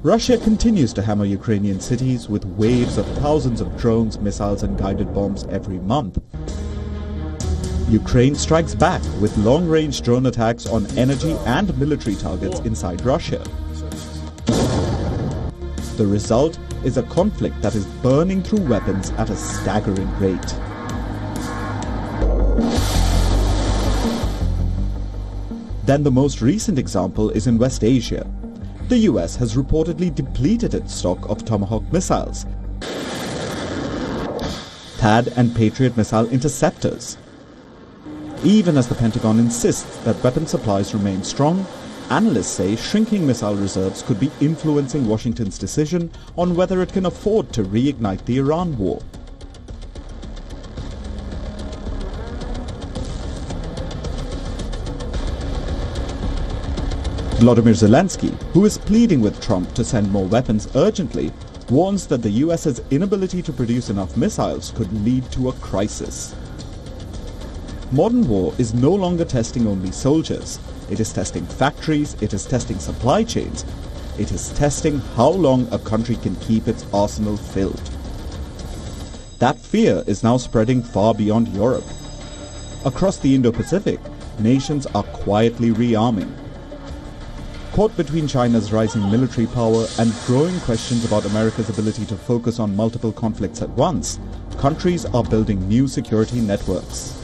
Russia continues to hammer Ukrainian cities with waves of thousands of drones, missiles and guided bombs every month. Ukraine strikes back with long-range drone attacks on energy and military targets inside Russia. The result is a conflict that is burning through weapons at a staggering rate. Then the most recent example is in West Asia. The US has reportedly depleted its stock of Tomahawk missiles, THAAD and Patriot missile interceptors. Even as the Pentagon insists that weapon supplies remain strong, analysts say shrinking missile reserves could be influencing Washington's decision on whether it can afford to reignite the Iran war. Volodymyr Zelensky, who is pleading with Trump to send more weapons urgently, warns that the US's inability to produce enough missiles could lead to a crisis. Modern war is no longer testing only soldiers. It is testing factories, it is testing supply chains, it is testing how long a country can keep its arsenal filled. That fear is now spreading far beyond Europe. Across the Indo-Pacific, nations are quietly rearming. Caught between China's rising military power and growing questions about America's ability to focus on multiple conflicts at once, countries are building new security networks.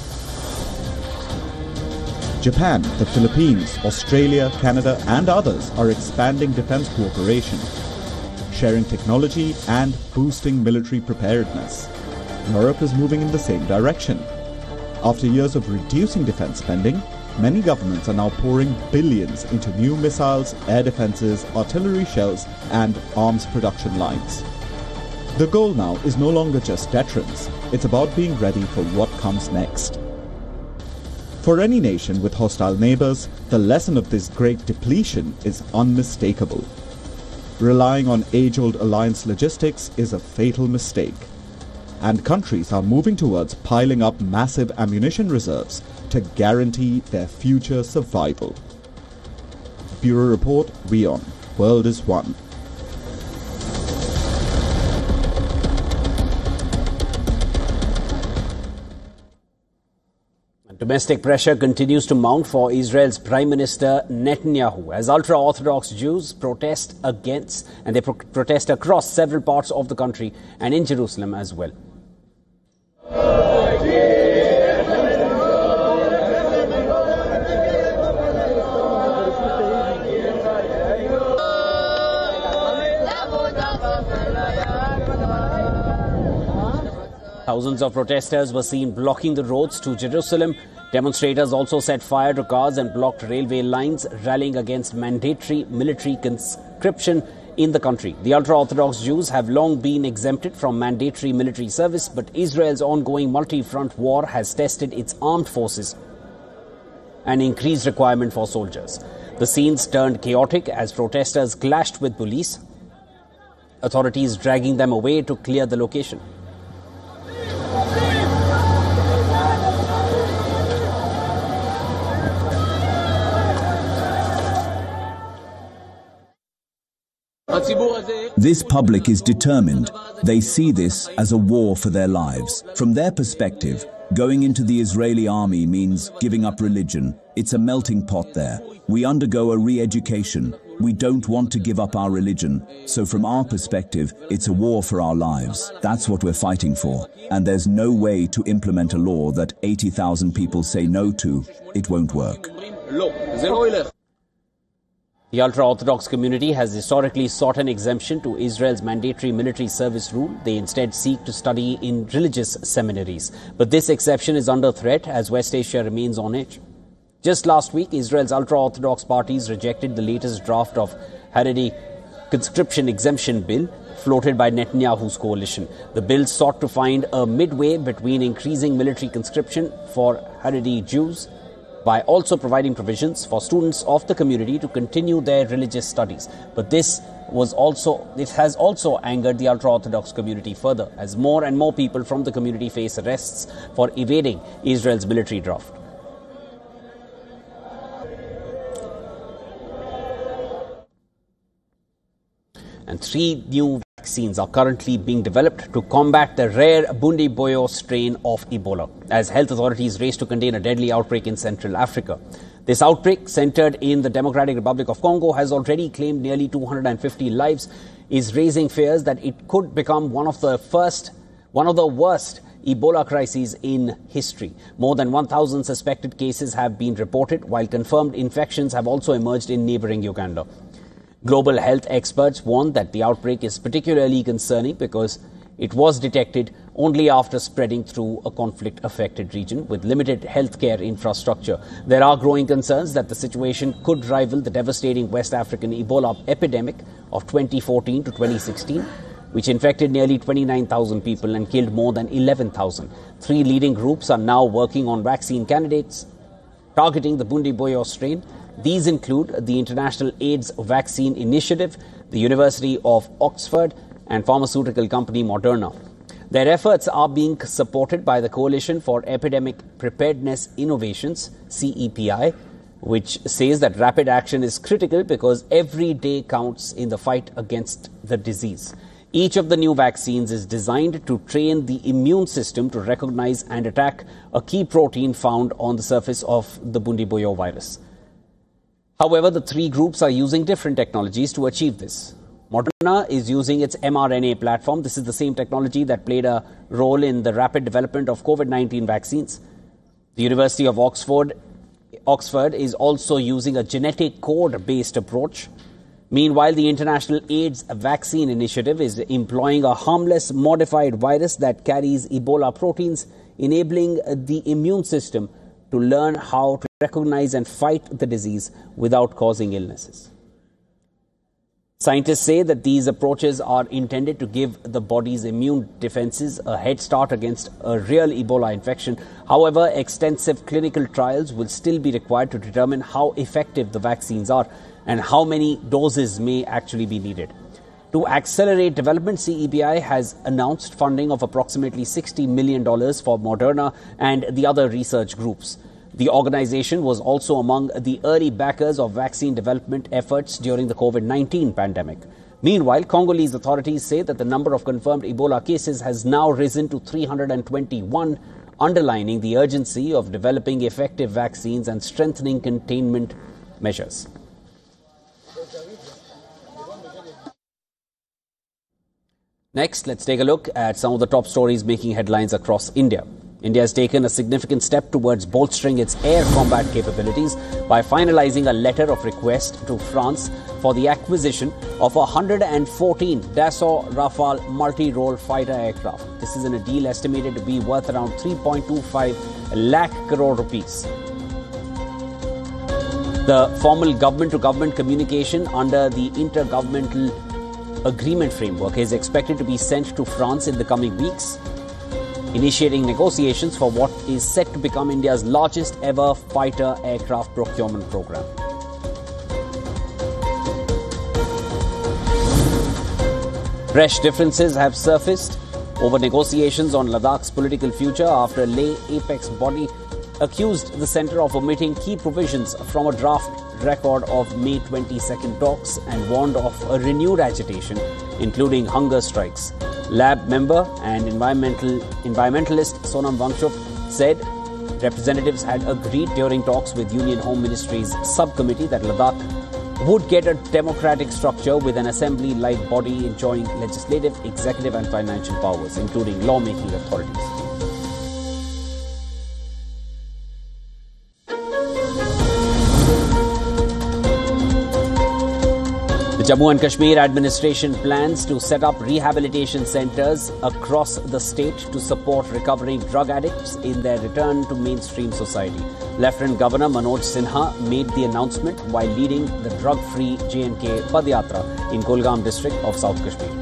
Japan, the Philippines, Australia, Canada and others are expanding defense cooperation, sharing technology and boosting military preparedness. Europe is moving in the same direction. After years of reducing defense spending, many governments are now pouring billions into new missiles, air defenses, artillery shells and arms production lines. The goal now is no longer just deterrence, it's about being ready for what comes next. For any nation with hostile neighbors, the lesson of this great depletion is unmistakable. Relying on age-old alliance logistics is a fatal mistake. And countries are moving towards piling up massive ammunition reserves to guarantee their future survival. Bureau Report, WION. World is One. Domestic pressure continues to mount for Israel's Prime Minister Netanyahu as ultra-Orthodox Jews protest against, and they protest across several parts of the country and in Jerusalem as well. Thousands of protesters were seen blocking the roads to Jerusalem. Demonstrators also set fire to cars and blocked railway lines, rallying against mandatory military conscription in the country. The ultra-Orthodox Jews have long been exempted from mandatory military service, but Israel's ongoing multi-front war has tested its armed forces and increased requirement for soldiers. The scenes turned chaotic as protesters clashed with police, authorities dragging them away to clear the location. This public is determined. They see this as a war for their lives. From their perspective, going into the Israeli army means giving up religion. It's a melting pot there. We undergo a re-education. We don't want to give up our religion. So from our perspective, it's a war for our lives. That's what we're fighting for. And there's no way to implement a law that 80,000 people say no to. It won't work. The ultra-Orthodox community has historically sought an exemption to Israel's mandatory military service rule. They instead seek to study in religious seminaries. But this exception is under threat as West Asia remains on edge. Just last week, Israel's ultra-Orthodox parties rejected the latest draft of Haredi conscription exemption bill floated by Netanyahu's coalition. The bill sought to find a midway between increasing military conscription for Haredi Jews by also providing provisions for students of the community to continue their religious studies. But this has also angered the ultra-Orthodox community further as more and more people from the community face arrests for evading Israel's military draft. and 3 new vaccines are currently being developed to combat the rare Bundibugyo strain of Ebola, as health authorities race to contain a deadly outbreak in Central Africa. This outbreak, centered in the Democratic Republic of Congo, has already claimed nearly 250 lives, is raising fears that it could become one of the worst Ebola crises in history. More than 1,000 suspected cases have been reported, while confirmed infections have also emerged in neighboring Uganda. Global health experts warn that the outbreak is particularly concerning because it was detected only after spreading through a conflict-affected region with limited healthcare infrastructure. There are growing concerns that the situation could rival the devastating West African Ebola epidemic of 2014 to 2016, which infected nearly 29,000 people and killed more than 11,000. 3 leading groups are now working on vaccine candidates targeting the Bundibugyo strain. These include the International AIDS Vaccine Initiative, the University of Oxford, and pharmaceutical company Moderna. Their efforts are being supported by the Coalition for Epidemic Preparedness Innovations, CEPI, which says that rapid action is critical because every day counts in the fight against the disease. Each of the new vaccines is designed to train the immune system to recognize and attack a key protein found on the surface of the Bundibugyo virus. However, the 3 groups are using different technologies to achieve this. Moderna is using its mRNA platform. This is the same technology that played a role in the rapid development of COVID-19 vaccines. The University of Oxford is also using a genetic code-based approach. Meanwhile, the International AIDS Vaccine Initiative is employing a harmless modified virus that carries Ebola proteins, enabling the immune system to learn how to recognize and fight the disease without causing illnesses. Scientists say that these approaches are intended to give the body's immune defenses a head start against a real Ebola infection. However, extensive clinical trials will still be required to determine how effective the vaccines are and how many doses may actually be needed. To accelerate development, CEPI has announced funding of approximately $60 million for Moderna and the other research groups. The organization was also among the early backers of vaccine development efforts during the COVID-19 pandemic. Meanwhile, Congolese authorities say that the number of confirmed Ebola cases has now risen to 321, underlining the urgency of developing effective vaccines and strengthening containment measures. Next, let's take a look at some of the top stories making headlines across India. India has taken a significant step towards bolstering its air combat capabilities by finalizing a letter of request to France for the acquisition of 114 Dassault Rafale multi-role fighter aircraft. This is in a deal estimated to be worth around 3.25 lakh crore rupees. The formal government-to-government communication under the Intergovernmental Agreement framework is expected to be sent to France in the coming weeks, initiating negotiations for what is set to become India's largest ever fighter aircraft procurement program. Fresh differences have surfaced over negotiations on Ladakh's political future after Leh apex body accused the centre of omitting key provisions from a draft record of May 22nd talks and warned of a renewed agitation, including hunger strikes. Lab member and environmentalist Sonam Wangchuck said representatives had agreed during talks with Union Home Ministry's subcommittee that Ladakh would get a democratic structure with an assembly-like body enjoying legislative, executive and financial powers, including lawmaking authorities. The Jammu and Kashmir administration plans to set up rehabilitation centres across the state to support recovering drug addicts in their return to mainstream society. Lieutenant Governor Manoj Sinha made the announcement while leading the drug-free J&K Padyatra in Kulgam district of South Kashmir.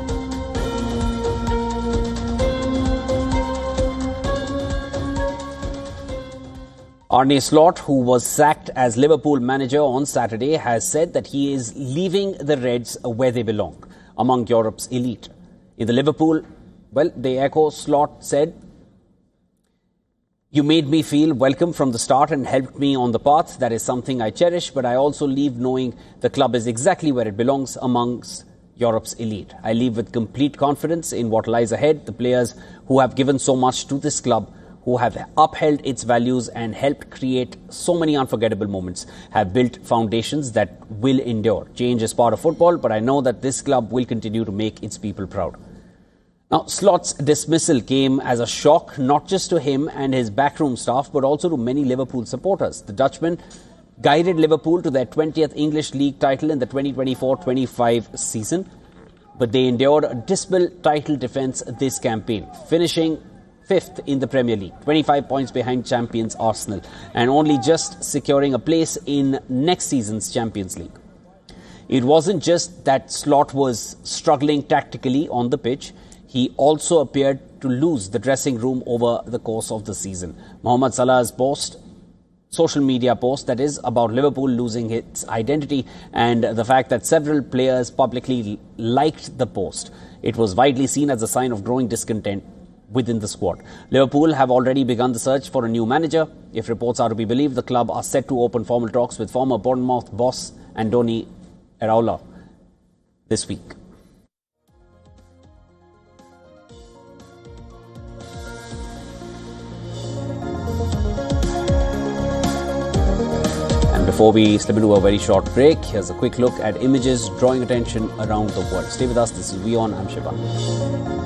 Arne Slot, who was sacked as Liverpool manager on Saturday, has said that he is leaving the Reds where they belong, among Europe's elite. In the Liverpool, they echo Slot said, "You made me feel welcome from the start and helped me on the path. That is something I cherish, but I also leave knowing the club is exactly where it belongs, amongst Europe's elite. I leave with complete confidence in what lies ahead. The players who have given so much to this club, who have upheld its values and helped create so many unforgettable moments, have built foundations that will endure. Change is part of football, but I know that this club will continue to make its people proud. Now, Slot's dismissal came as a shock, not just to him and his backroom staff, but also to many Liverpool supporters. The Dutchman guided Liverpool to their 20th English League title in the 2024-25 season, but they endured a dismal title defence this campaign, finishing 5th in the Premier League, 25 points behind champions Arsenal, and only just securing a place in next season's Champions League. It wasn't just that Slot was struggling tactically on the pitch, he also appeared to lose the dressing room over the course of the season. Mohamed Salah's social media post, that is, about Liverpool losing its identity, and the fact that several players publicly liked the post. It was widely seen as a sign of growing discontent within the squad. Liverpool have already begun the search for a new manager. If reports are to be believed, the club are set to open formal talks with former Bournemouth boss Andoni Iraola this week. Before we slip into a very short break, here's a quick look at images drawing attention around the world. Stay with us. This is WION. I'm Shivan.